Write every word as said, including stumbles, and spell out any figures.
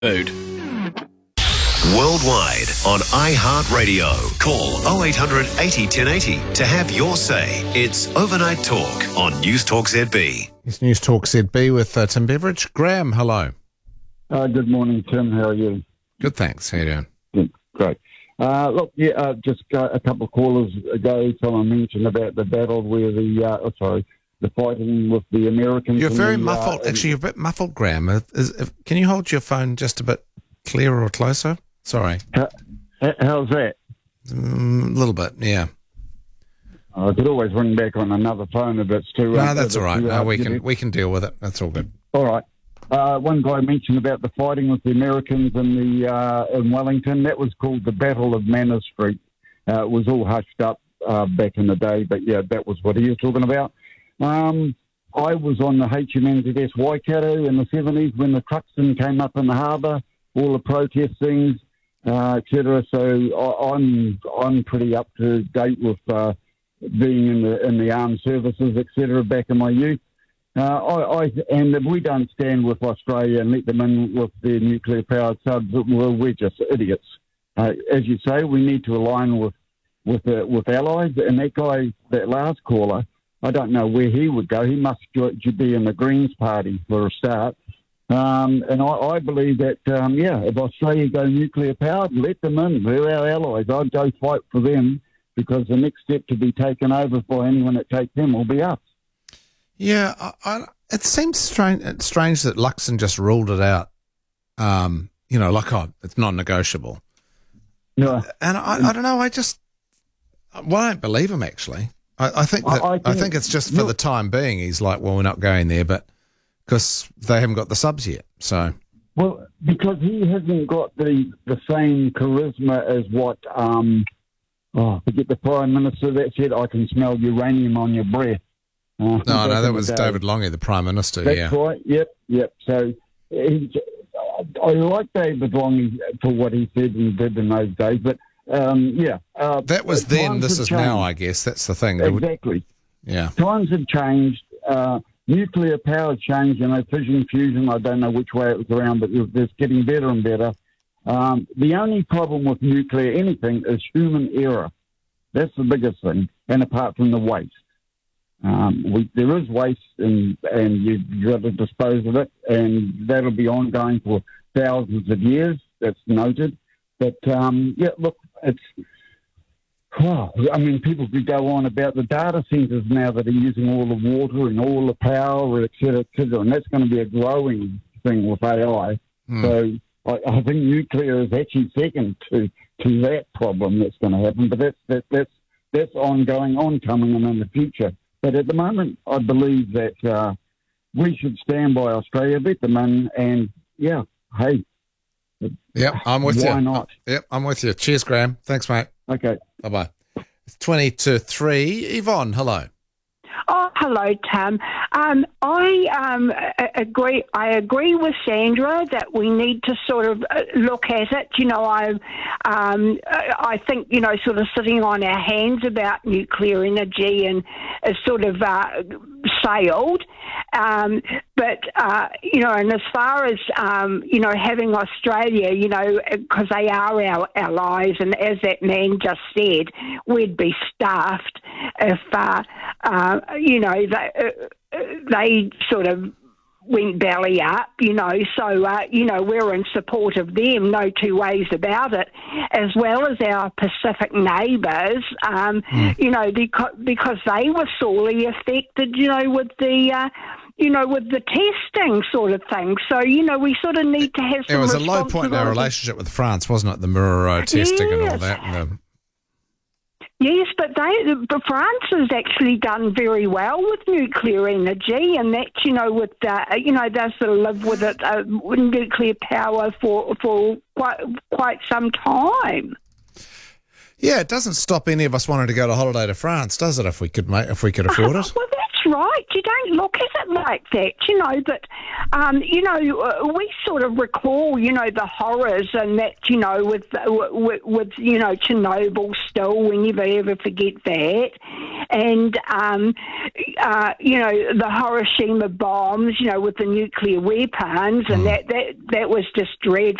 Food. Worldwide on iHeartRadio. Call oh eight hundred eighty ten eighty to have your say. It's Overnight Talk on News Talk Z B. It's News Talk Z B with uh, Tim Beveridge. Graham, hello. Uh, good morning, Tim. How are you? Good, thanks. How you doing? Good, great. Uh, look, yeah, uh, just uh, a couple of callers ago, someone mentioned about the battle where the, uh, oh, sorry, the fighting with the Americans. You're very the, muffled. Uh, Actually, you're a bit muffled, Graham. Is, is, can you hold your phone just a bit clearer or closer? Sorry. How, how's that? Mm, a little bit, yeah. I could always ring back on another phone if it's too. No, uh, that's all right. too, No, uh, we can we can deal with it. That's all good. All right. Uh, one guy mentioned about the fighting with the Americans in the uh, in Wellington. That was called the Battle of Manor Street. Uh, it was all hushed up uh, back in the day, but yeah, that was what he was talking about. Um, I was on the H M N Z S Waikato in the seventies when the Truxton came up in the harbour, all the protest things, uh, et cetera. So I, I'm I'm pretty up to date with uh, being in the in the armed services, et cetera, back in my youth. Uh, I, I and if we don't stand with Australia and let them in with their nuclear-powered subs, well, we're just idiots. Uh, as you say, we need to align with with uh, with allies. And that guy, that last caller, I don't know where he would go. He must be in the Greens Party for a start. Um, and I, I believe that, um, yeah, if Australia go nuclear-powered, let them in. They're our allies. I'd go fight for them because the next step to be taken over by anyone that takes them will be us. Yeah, I, I, it seems strange, it's strange that Luxon just ruled it out. Um, you know, like, oh, it's non-negotiable. No, and I, I don't know. I just, well, I don't believe him. Actually, I, I think that I, I, think, I think it's just for look, the time being. He's like, well, we're not going there, but because they haven't got the subs yet. So, well, because he hasn't got the the same charisma as what. Um, oh, forget the Prime Minister that said, "I can smell uranium on your breath." Uh, no, no, that was day. David Lange, the Prime Minister. That's yeah, right. Yep, yep. So he, I like David Lange for what he said and did in those days, but um, yeah, uh, that was then. This is changed. now, I guess. That's the thing. Exactly. Yeah, times have changed. Uh, nuclear power changed. You know, fission, fusion. I don't know which way it was around, but it's getting better and better. Um, the only problem with nuclear anything is human error. That's the biggest thing, and apart from the waste. Um, we, there is waste, and, and you've got to dispose of it, and that'll be ongoing for thousands of years. That's noted. But, um, yeah, look, it's... Oh, I mean, people could go on about the data centres now that are using all the water and all the power, et cetera, et cetera, and that's going to be a growing thing with A I. Mm. So I, I think nuclear is actually second to, to that problem that's going to happen, but that's, that, that's, that's ongoing, oncoming, and in the future. But at the moment, I believe that uh, we should stand by Australia, let them in, and, yeah, hey. Yep, I'm with why you. Why not? Yep, I'm with you. Cheers, Graham. Thanks, mate. Okay. Bye-bye. It's twenty to three. Yvonne, hello. Oh, hello, Tim. Um, I um, agree. I agree with Sandra that we need to sort of look at it. You know, I, um, I think you know, sort of sitting on our hands about nuclear energy and is sort of uh, sailed. Um, but uh, you know, and as far as um, you know, having Australia, you know, because they are our allies, and as that man just said, we'd be stuffed if. Uh, uh, you know, they, uh, they sort of went belly up, you know, so, uh, you know, we're in support of them, no two ways about it, as well as our Pacific neighbours, um, mm. you know, because, because they were sorely affected, you know, with the... Uh, you know, with the testing sort of thing. So, you know, we sort of need to have some There was a low point in our relationship with France, wasn't it? The Muraro testing yes. and all that. And the... Yes, but they, but France has actually done very well with nuclear energy, and that, you know, with uh, you know, they sort of live with it, uh, with nuclear power for for quite quite some time. Yeah, it doesn't stop any of us wanting to go to holiday to France, does it? If we could, make, if we could afford it. Well, that's that's right. You don't look at it like that, you know. But um, you know, uh, we sort of recall, you know, the horrors and that, you know, with with, with you know Chernobyl. Still, we never ever forget that, and um, uh, you know, the Hiroshima bombs, you know, with the nuclear weapons, and mm. that, that that was just dreadful.